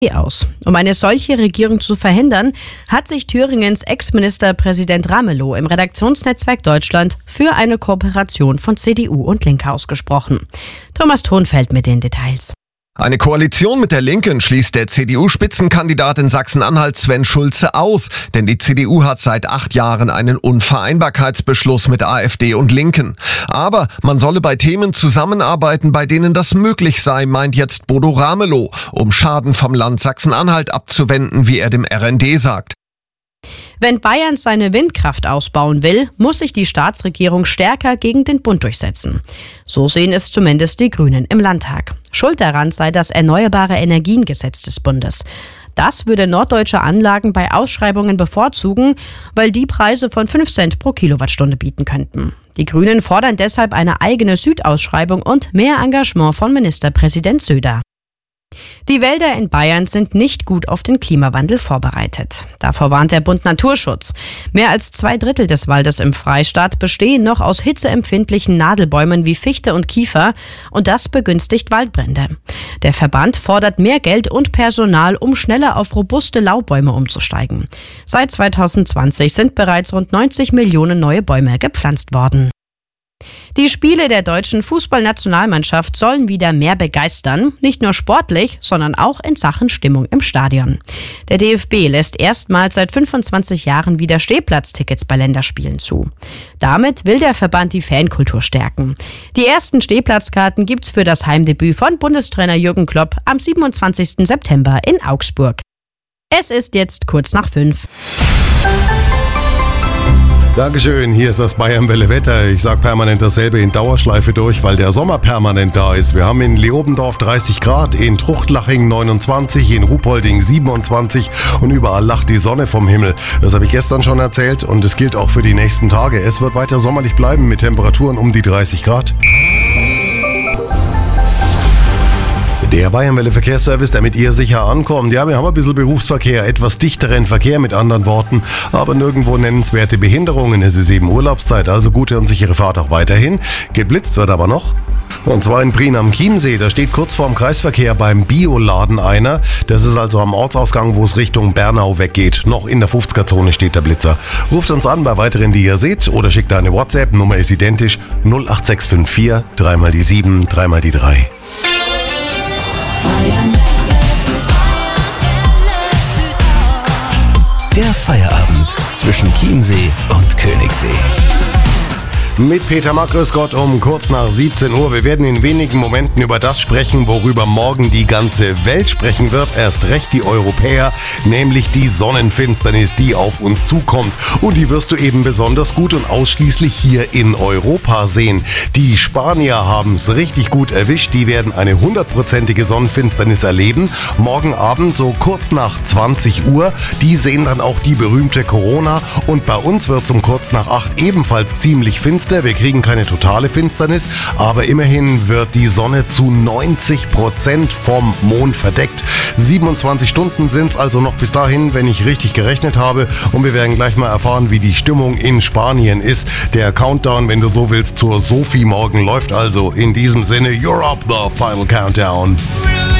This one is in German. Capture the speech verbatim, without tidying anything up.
aus. Um eine solche Regierung zu verhindern, hat sich Thüringens Ex-Ministerpräsident Ramelow im Redaktionsnetzwerk Deutschland für eine Kooperation von C D U und Linke ausgesprochen. Thomas Thonfeld mit den Details. Eine Koalition mit der Linken schließt der C D U-Spitzenkandidat in Sachsen-Anhalt Sven Schulze aus, denn die C D U hat seit acht Jahren einen Unvereinbarkeitsbeschluss mit AfD und Linken. Aber man solle bei Themen zusammenarbeiten, bei denen das möglich sei, meint jetzt Bodo Ramelow, um Schaden vom Land Sachsen-Anhalt abzuwenden, wie er dem R N D sagt. Wenn Bayern seine Windkraft ausbauen will, muss sich die Staatsregierung stärker gegen den Bund durchsetzen. So sehen es zumindest die Grünen im Landtag. Schuld daran sei das Erneuerbare Energiengesetz des Bundes. Das würde norddeutsche Anlagen bei Ausschreibungen bevorzugen, weil die Preise von fünf Cent pro Kilowattstunde bieten könnten. Die Grünen fordern deshalb eine eigene Südausschreibung und mehr Engagement von Ministerpräsident Söder. Die Wälder in Bayern sind nicht gut auf den Klimawandel vorbereitet. Davor warnt der Bund Naturschutz. Mehr als zwei Drittel des Waldes im Freistaat bestehen noch aus hitzeempfindlichen Nadelbäumen wie Fichte und Kiefer und das begünstigt Waldbrände. Der Verband fordert mehr Geld und Personal, um schneller auf robuste Laubbäume umzusteigen. Seit zweitausendzwanzig sind bereits rund neunzig Millionen neue Bäume gepflanzt worden. Die Spiele der deutschen Fußballnationalmannschaft sollen wieder mehr begeistern, nicht nur sportlich, sondern auch in Sachen Stimmung im Stadion. Der D F B lässt erstmals seit fünfundzwanzig Jahren wieder Stehplatztickets bei Länderspielen zu. Damit will der Verband die Fankultur stärken. Die ersten Stehplatzkarten gibt's für das Heimdebüt von Bundestrainer Jürgen Klopp am siebenundzwanzigsten September in Augsburg. Es ist jetzt kurz nach fünf. Dankeschön, hier ist das Bayernwelle Wetter. Ich sage permanent dasselbe in Dauerschleife durch, weil der Sommer permanent da ist. Wir haben in Leobendorf dreißig Grad, in Truchtlaching neunundzwanzig, in Ruhpolding siebenundzwanzig und überall lacht die Sonne vom Himmel. Das habe ich gestern schon erzählt und es gilt auch für die nächsten Tage. Es wird weiter sommerlich bleiben mit Temperaturen um die dreißig Grad. Der Bayernwelle Verkehrsservice, damit ihr sicher ankommt. Ja, wir haben ein bisschen Berufsverkehr, etwas dichteren Verkehr mit anderen Worten, aber nirgendwo nennenswerte Behinderungen. Es ist eben Urlaubszeit, also gute und sichere Fahrt auch weiterhin. Geblitzt wird aber noch. Und zwar in Prien am Chiemsee, da steht kurz vorm Kreisverkehr beim Bioladen einer. Das ist also am Ortsausgang, wo es Richtung Bernau weggeht. Noch in der fünfziger-Zone steht der Blitzer. Ruft uns an bei weiteren, die ihr seht, oder schickt eine WhatsApp, Nummer ist identisch, null acht sechs fünf vier, dreimal die sieben, dreimal die drei. Der Feierabend zwischen Chiemsee und Königssee. Mit Peter Mack, grüß Gott, um kurz nach siebzehn Uhr. Wir werden in wenigen Momenten über das sprechen, worüber morgen die ganze Welt sprechen wird. Erst recht die Europäer, nämlich die Sonnenfinsternis, die auf uns zukommt. Und die wirst du eben besonders gut und ausschließlich hier in Europa sehen. Die Spanier haben es richtig gut erwischt. Die werden eine hundertprozentige Sonnenfinsternis erleben. Morgen Abend so kurz nach zwanzig Uhr. Die sehen dann auch die berühmte Corona. Und bei uns wird es um kurz nach acht ebenfalls ziemlich finster. Wir kriegen keine totale Finsternis, aber immerhin wird die Sonne zu neunzig Prozent vom Mond verdeckt. siebenundzwanzig Stunden sind es also noch bis dahin, wenn ich richtig gerechnet habe. Und wir werden gleich mal erfahren, wie die Stimmung in Spanien ist. Der Countdown, wenn du so willst, zur Sophie morgen läuft also. In diesem Sinne, you're up, the final countdown.